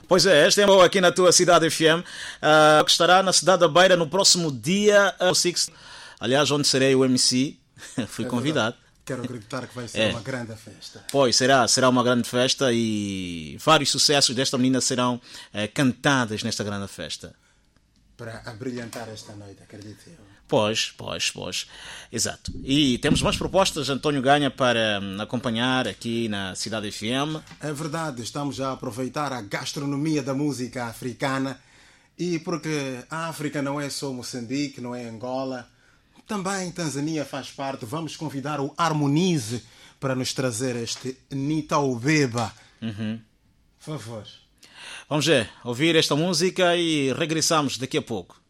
Pois é, este é aqui na tua Cidade FM, que estará na cidade da Beira no próximo dia 6. Aliás, onde serei o MC, fui convidado. Quero acreditar que vai ser uma grande festa. Pois, será uma grande festa e vários sucessos desta menina serão cantados nesta grande festa. Para abrilhantar esta noite, acredito eu. Pois. Exato. E temos mais propostas, António Ganha, para acompanhar aqui na Cidade FM. É verdade, estamos a aproveitar a gastronomia da música africana. E porque a África não é só Moçambique, não é Angola, também Tanzânia faz parte. Vamos convidar o Harmonize para nos trazer este Nitaubeba. Por favor. Vamos ouvir esta música e regressamos daqui a pouco.